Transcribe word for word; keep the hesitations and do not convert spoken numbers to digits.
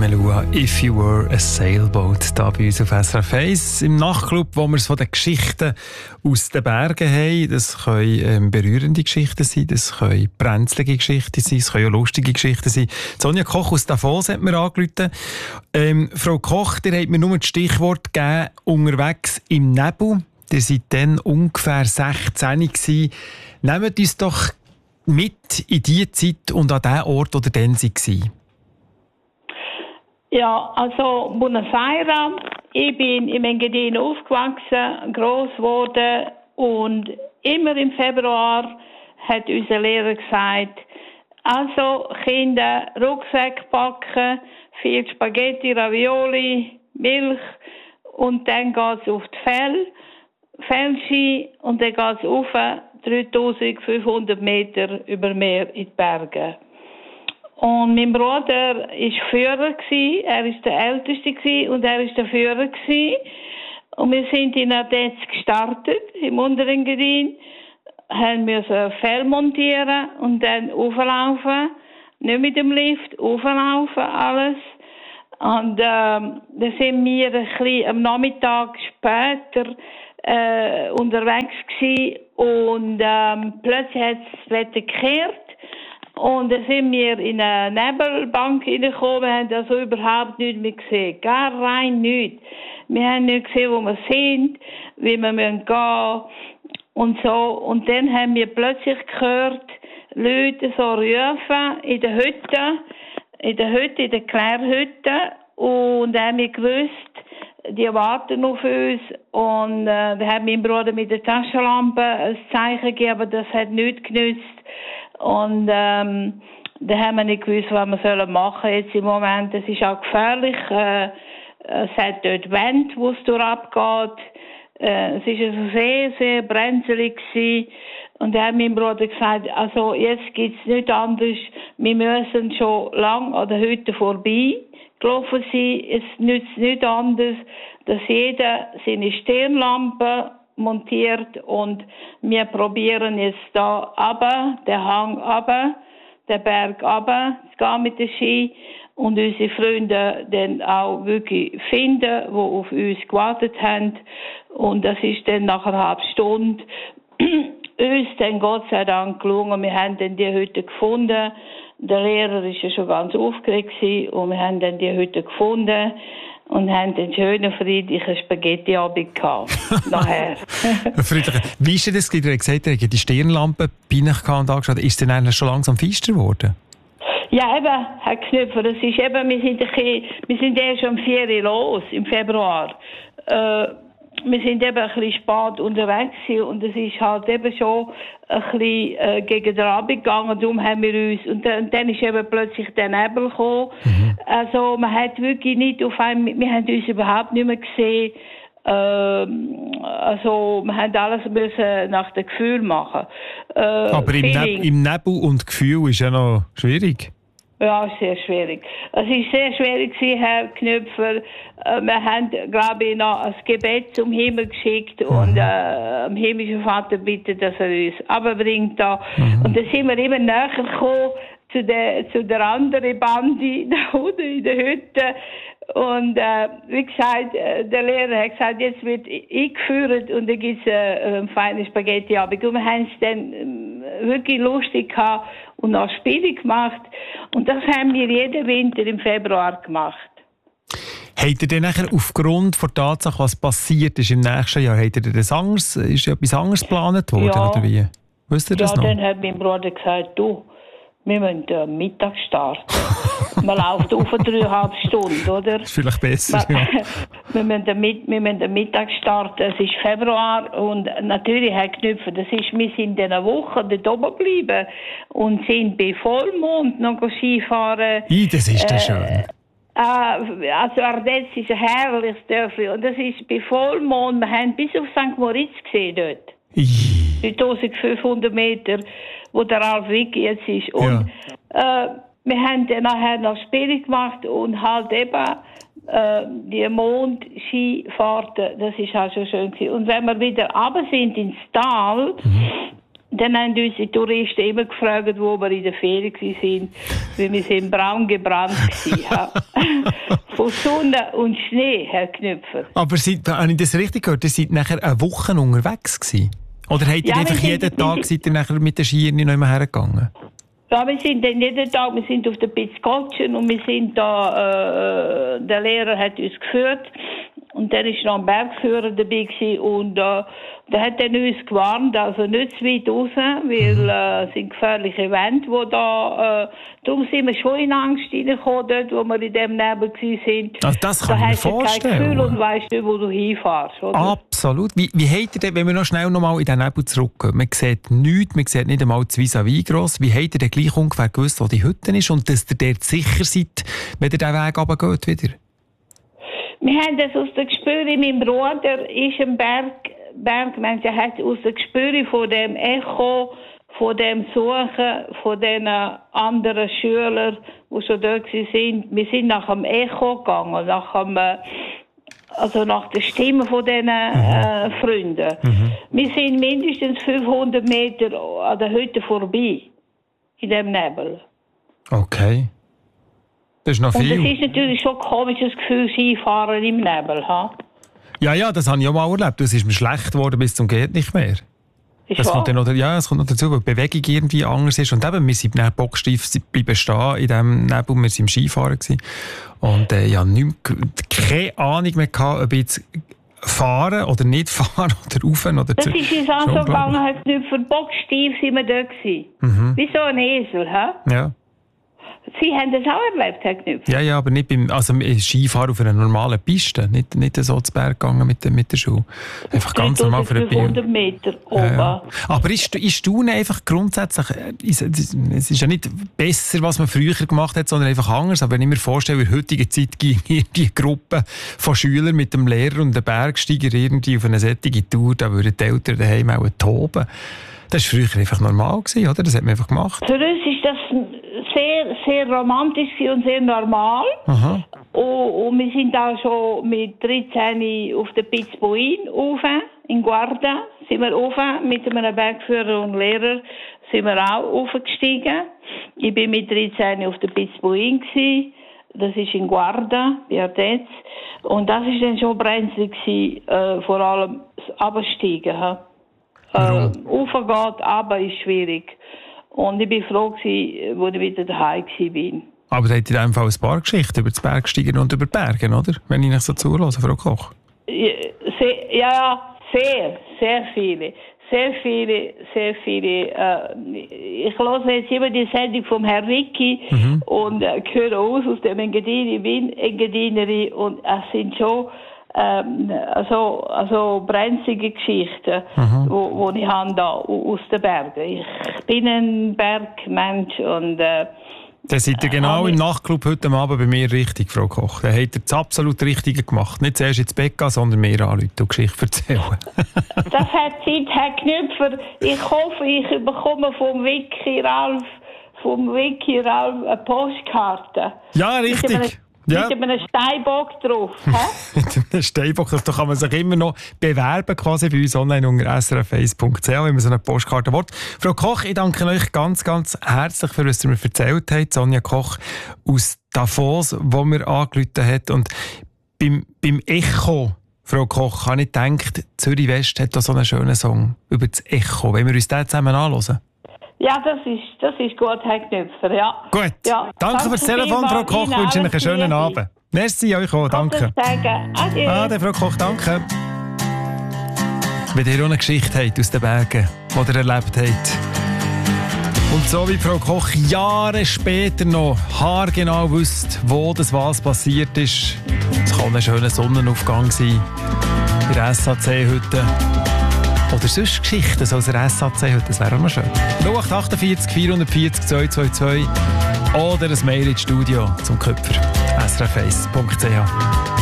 Melua, «If You Were a Sailboat», da bei uns auf S R F eins. Im Nachtclub, wo wir es von den Geschichten aus den Bergen haben. Das können ähm, berührende Geschichten sein, das können brenzlige Geschichten sein, es können auch lustige Geschichten sein. Sonja Koch aus Davos hat mir angerufen. Ähm, Frau Koch, ihr habt mir nur das Stichwort gegeben, «unterwegs im Nebel». Ihr seid dann ungefähr sechzehn gewesen. Nehmt uns doch mit in die Zeit und an den Ort, wo ihr dann war. Ja, also Buenos Aires. Ich bin im Engadin aufgewachsen, gross geworden und immer im Februar hat unser Lehrer gesagt, also Kinder, Rucksack packen, viel Spaghetti, Ravioli, Milch und dann geht es auf die Fell, Fellski und dann geht es auf dreitausendfünfhundert Meter über Meer in die Berge. Und mein Bruder war Führer, er war der Älteste und er war der Führer. Und wir sind in Adenz gestartet, im Unterengadin, haben wir so Fell montieren und dann auflaufen, nicht mit dem Lift, auflaufen, alles. Und ähm, dann sind wir ein bisschen am Nachmittag später äh, unterwegs gewesen und ähm, plötzlich hat das Wetter gekehrt. Und dann sind wir in eine Nebelbank reingekommen, wir haben also überhaupt nichts mehr gesehen, gar rein nichts. Wir haben nicht gesehen, wo wir sind, wie wir gehen müssen und so. Und dann haben wir plötzlich gehört, Leute so rufen in der Hütte, in der Hütte, in der Klärhütte. Und dann haben wir gewusst, die warten auf uns. Und äh, da hat mein Bruder mit der Taschenlampe ein Zeichen gegeben, aber das hat nichts genützt. Und ähm, da haben wir nicht gewusst, was wir machen sollen jetzt im Moment. Es ist auch gefährlich. Äh, es hat dort Wände, wo es durchabgeht. Äh, es war also sehr, sehr brenzlig gewesen. Und da hat mein Bruder gesagt, also jetzt gibt es nichts anderes. Wir müssen schon lange an der Hütte vorbei gelaufen sein. Es nützt nichts anderes, dass jeder seine Stirnlampe montiert und wir probieren jetzt da runter, den Hang runter, den Berg runter, zu gehen mit dem Ski und unsere Freunde dann auch wirklich finden, die auf uns gewartet haben. Und das ist dann nach einer halben Stunde uns dann Gott sei Dank gelungen. Wir haben dann die Hütte gefunden. Der Lehrer war ja schon ganz aufgeregt und wir haben dann die Hütte gefunden. Und haben einen schönen, friedlichen Spaghetti-Abend gehabt. Nachher. Friedlich. Wie ist denn das? Du hast gesagt, ihr habt die Stirnlampe bei euch und angeschaut. Ist denn eigentlich schon langsam feister geworden? Ja, eben, Herr Knüpfer. Das ist eben, wir sind, ein bisschen, wir sind erst um vier Uhr los, im Februar. Äh, wir sind eben ein bisschen spät unterwegs und es ist halt eben schon ein bisschen äh, gegen den Abend gegangen. Darum haben wir uns, und dann, dann ist eben plötzlich der Nebel gekommen. Mhm. Also man hat wirklich nicht auf einem, wir haben uns überhaupt nicht mehr gesehen. Ähm, also wir haben alles müssen nach dem Gefühl machen. Äh, Aber im, Neb- im Nebel und Gefühl ist ja noch schwierig. Ja, sehr schwierig. Es war sehr schwierig, Herr Knüpfer. Wir haben, glaube ich, noch ein Gebet zum Himmel geschickt mhm. und äh, dem himmlischen Vater bitten, dass er uns runterbringt. Da. Mhm. Und dann sind wir immer näher gekommen zu der, zu der anderen Bande da unten in der Hütte. Und äh, wie gesagt, der Lehrer hat gesagt, jetzt wird eingeführt und dann gibt es äh, ein feines Spaghetti-Abend. Und wir haben es dann äh, wirklich lustig gehabt und auch Spiele gemacht. Und das haben wir jeden Winter im Februar gemacht. Habt ihr denn nachher aufgrund der Tatsache, was passiert ist im nächsten Jahr, habt ihr das anderes, ist etwas anderes geplant worden? Ja, oder wie? Wisst ihr das ja noch? Dann hat mein Bruder gesagt, du, wir müssen äh, Mittag starten. Man läuft auf dreieinhalb Stunden, oder? Das ist vielleicht besser, wir, ja. wir, müssen mit, wir müssen den Mittag starten. Es ist Februar und natürlich, Herr Knüpfer, das ist, wir sind in einer Woche dort oben geblieben und sind bei Vollmond noch Skifahren. I, das ist ja äh, schön. Äh, also Ardenz ist ein herrliches Dörfli und das ist bei Vollmond, wir haben bis auf Sankt Moritz gesehen dort. dreitausendfünfhundert Meter, wo der Ralf Wicki jetzt ist. Und ja. äh, wir haben dann nachher noch Spiele gemacht und halt eben äh, die Mondskifahrten, das ist halt schon schön gewesen. Und wenn wir wieder runter sind ins Tal, mhm. dann haben uns die Touristen immer gefragt, wo wir in der Ferien waren, weil wir sind braun gebrannt waren. Von Sonne und Schnee, Herr Knüpfer. Aber seid, habe ich das richtig gehört? Ihr seid nachher eine Woche unterwegs gewesen? Oder habt ihr Ja, einfach sind, jeden Tag seid ihr nachher mit den Skiern nicht mehr hergegangen? Ja, wir sind dann jeden Tag, wir sind auf der Pitzkotschen und wir sind da, äh, der Lehrer hat uns geführt und dann war noch ein Bergführer dabei gewesen, und äh, der hat dann uns gewarnt, also nicht zu weit raus, weil äh, es sind gefährliche Wände, wo da, äh, darum sind wir schon in Angst reingekommen, dort, wo wir in dem Nebel waren. Also das kann da ich mir hast du vorstellen. kein Gefühl und weisst nicht, wo du hinfährst, oder? Absolut. Wie, wie habt ihr denn, wenn wir noch schnell noch mal in den Nebel zurückgehen, man sieht nichts, man sieht nicht einmal das Vis-à-vis gross, wie habt ihr denn gleich ungefähr gewusst, wo die Hütte ist und dass ihr dort sicher seid, wenn ihr diesen Weg runtergeht wieder? Wir haben das aus der Gespüre, mein Bruder ist ein Berg, Bergmensch, er hat aus der Gespüre von dem Echo, von dem Suchen, von den anderen Schülern, die schon dort waren. Wir sind nach dem Echo gegangen, nach dem, also nach der Stimme von diesen äh, Freunden. Mhm. Wir sind mindestens fünfhundert Meter an der Hütte vorbei, in dem Nebel. Okay. Das ist noch viel. Und es ist natürlich schon ein komisches Gefühl, Skifahren im Nebel. Ha? Ja, ja, das habe ich auch mal erlebt. Es ist mir schlecht geworden bis zum geht nicht mehr. Ist das kommt dann noch, ja, es kommt noch dazu, weil die Bewegung irgendwie anders ist. Und eben, wir sind dann bocksteif bleiben stehen in diesem Nebel. Wir waren im Skifahren gewesen. Und äh, ja, nicht mehr, keine Ahnung mehr gehabt, ob ich jetzt fahren oder nicht fahren oder rauf oder das zu. Das ist uns auch so gegangen, halt nicht für bocksteif sind wir da gewesen. Mhm. Wie so ein Esel, hä? Ja. Sie haben das auch erlebt, Herr Knüpfer? Ja, ja, aber nicht beim also Skifahren auf einer normalen Piste. Nicht, nicht so zu Berg gegangen mit, mit der Schuhe. Einfach ganz nicht normal für ein hundert Meter oben. Ja, ja. Aber ist, ist Staunen einfach grundsätzlich, ist, es ist ja nicht besser, was man früher gemacht hat, sondern einfach anders. Aber wenn ich mir vorstelle, in der heutigen Zeit ging die Gruppe von Schülern mit dem Lehrer und dem Bergsteiger irgendwie auf eine solche Tour, da würden die Eltern daheim auch toben. Das war früher einfach normal gewesen, oder? Das hat man einfach gemacht. Für uns ist das sehr, sehr romantisch und sehr normal. Aha. Und, und wir sind auch schon mit dreizehn auf der Pitzbuin rauf, in Guarda. Sind wir rauf, mit einem Bergführer und Lehrer sind wir auch aufgestiegen. Ich war mit dreizehn auf der Pitzbuin gewesen. Das ist in Guarda, bei Ardez. Und das war dann schon brenzlig gewesen, äh, vor allem das Absteigen. Äh, Raufgehen, aber ist schwierig. Und ich war froh, als ich wieder daheim war. Aber da habt ihr einfach ein paar Geschichten über das Bergsteigen und über Bergen, oder? Wenn ich nicht so zuhöre, Frau Koch. Ja, sehr, ja, sehr, sehr viele. Sehr viele, sehr viele. Äh, ich höre jetzt immer die Sendung vom Herrn Ricky mhm. und äh, höre aus aus dem Engadin. Ich bin Engadinerin und es sind schon ähm, also, also brenzlige Geschichten, mhm. wo, wo ich habe da aus den Bergen. Ich bin ein Bergmensch und äh, dann seid ihr genau äh, im Nachtclub heute Abend bei mir richtig, Frau Koch. Dann habt ihr das absolut Richtige gemacht. Nicht zuerst ins Bett gehen, sondern mehr anrufen und Geschichten erzählen. Das hat Zeit, Herr Knüpfer. Ich hoffe, ich bekomme vom Vicky Ralf, vom Vicky Ralf eine Postkarte. Ja, richtig. Ja. Mit einem Steinbock drauf. Mit einem Steinbock drauf. Da kann man sich immer noch bewerben, quasi bei uns online unter s r f eins punkt c h, wenn man so eine Postkarte will. Frau Koch, ich danke euch ganz, ganz herzlich für was ihr mir erzählt habt. Sonja Koch aus Davos, wo mir angerufen hat. Und beim, beim Echo, Frau Koch, habe ich gedacht, Zürich West hat da so einen schönen Song über das Echo. Wollen wir uns den zusammen anhören? Ja, das ist, das ist gut, Herr Knüpfer, ja. Gut, ja, danke fürs Telefon, Frau Koch. Ich wünsche Ihnen einen schönen Abend. Merci euch auch, danke. Adieu. Ade, Frau Koch, danke. Wenn ihr auch eine Geschichte habt aus den Bergen, die ihr erlebt habt. Und so wie Frau Koch Jahre später noch haargenau wisst, wo das was passiert ist. Es kann ein schöner Sonnenaufgang sein in der S A C-Hütte. Oder sonst Geschichten so aus der S A C heute, das wäre auch noch schön. null acht acht vier vier vier zwei zwei zwei oder ein Mail ins Studio zum Köpfer. s r f eins punkt c h